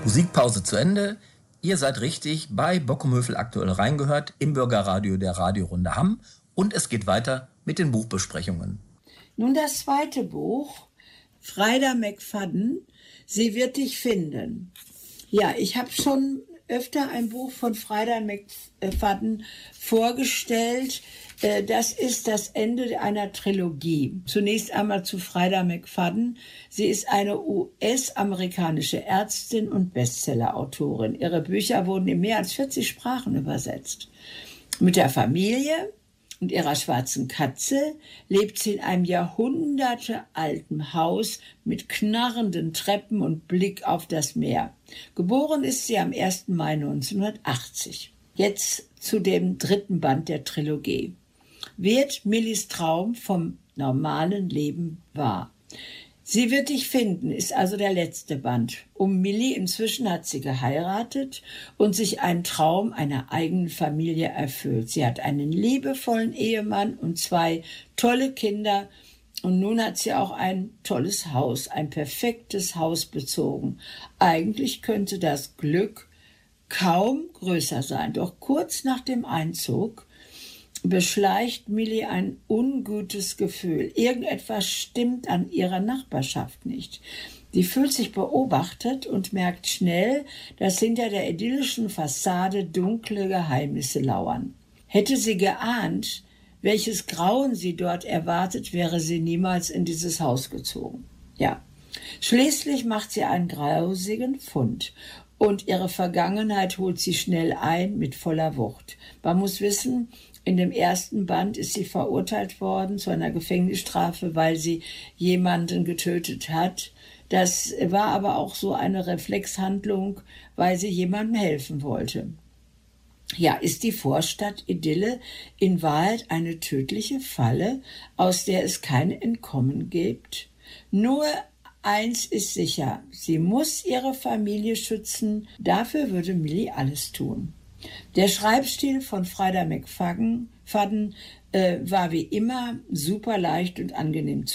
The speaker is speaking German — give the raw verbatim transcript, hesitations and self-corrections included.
Musikpause zu Ende. Ihr seid richtig bei Bockumhövel aktuell reingehört im Bürgerradio der Radiorunde Hamm und es geht weiter mit den Buchbesprechungen. Nun das zweite Buch, Frida McFadden, Sie wird dich finden. Ja, ich habe schon öfter ein Buch von Frida McFadden vorgestellt. Das ist das Ende einer Trilogie. Zunächst einmal zu Frida McFadden. Sie ist eine U S-amerikanische Ärztin und Bestsellerautorin. Ihre Bücher wurden in mehr als vierzig Sprachen übersetzt. Mit der Familie und ihrer schwarzen Katze lebt sie in einem jahrhundertealten Haus mit knarrenden Treppen und Blick auf das Meer. Geboren ist sie am ersten Mai neunzehnhundertachtzig. Jetzt zu dem dritten Band der Trilogie. Wird Millis Traum vom normalen Leben wahr? Sie wird dich finden, ist also der letzte Band. Um Millie, inzwischen hat sie geheiratet und sich einen Traum einer eigenen Familie erfüllt. Sie hat einen liebevollen Ehemann und zwei tolle Kinder und nun hat sie auch ein tolles Haus, ein perfektes Haus bezogen. Eigentlich könnte das Glück kaum größer sein, doch kurz nach dem Einzug beschleicht Millie ein ungutes Gefühl. Irgendetwas stimmt an ihrer Nachbarschaft nicht. Sie fühlt sich beobachtet und merkt schnell, dass hinter der idyllischen Fassade dunkle Geheimnisse lauern. Hätte sie geahnt, welches Grauen sie dort erwartet, wäre sie niemals in dieses Haus gezogen. Ja, schließlich macht sie einen grausigen Fund. Und ihre Vergangenheit holt sie schnell ein mit voller Wucht. Man muss wissen, in dem ersten Band ist sie verurteilt worden zu einer Gefängnisstrafe, weil sie jemanden getötet hat. Das war aber auch so eine Reflexhandlung, weil sie jemandem helfen wollte. Ja, ist die Vorstadt-Idylle in Wahrheit eine tödliche Falle, aus der es kein Entkommen gibt? Nur eins ist sicher, sie muss ihre Familie schützen, dafür würde Millie alles tun. Der Schreibstil von Frida McFadden äh, war wie immer super leicht und angenehm